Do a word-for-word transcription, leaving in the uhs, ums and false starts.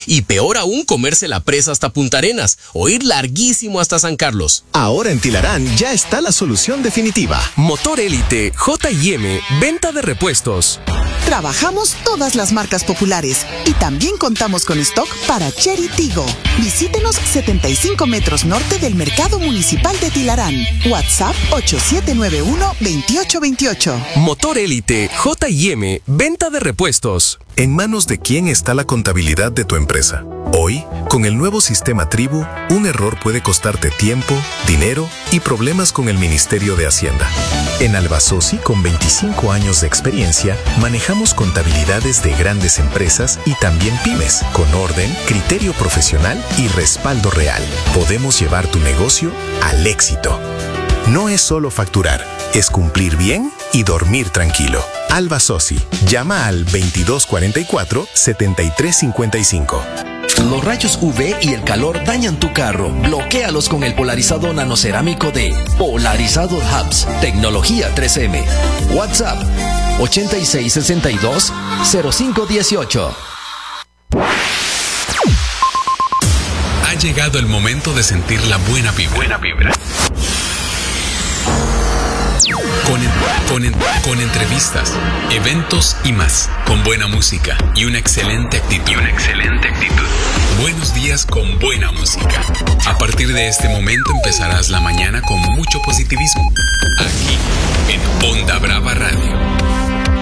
Y peor aún, comerse la presa hasta Punta Arenas o ir larguísimo hasta San Carlos. Ahora en Tilarán ya está la solución definitiva. Motor Élite, J y M, venta de repuestos. Trabajamos todas las marcas populares y también contamos con stock para Chery Tigo. Visítenos setenta y cinco metros norte del Mercado Municipal de Tilarán. WhatsApp ocho siete nueve uno, dos ocho dos ocho. Motor Élite, J y M, venta de repuestos. ¿En manos de quién está la contabilidad de tu empresa? Hoy, con el nuevo sistema Tribu, un error puede costarte tiempo, dinero y problemas con el Ministerio de Hacienda. En Albasosi, con veinticinco años de experiencia, manejamos contabilidades de grandes empresas y también pymes, con orden, criterio profesional y respaldo real. Podemos llevar tu negocio al éxito. No es solo facturar, es cumplir bien y dormir tranquilo. Albasosi, llama al veintidós cuarenta y cuatro, setenta y tres cincuenta y cinco. Los rayos U V y el calor dañan tu carro. Bloquéalos con el polarizado nanocerámico de Polarizador Hubs, tecnología tres eme. WhatsApp ochenta y seis sesenta y dos, cero cinco dieciocho. Ha llegado el momento de sentir la buena vibra. Buena vibra. Con, en, con, en, con entrevistas, eventos y más, con buena música y una excelente actitud. Y una excelente actitud. Buenos días con buena música. A partir de este momento empezarás la mañana con mucho positivismo. Aquí, en Onda Brava Radio.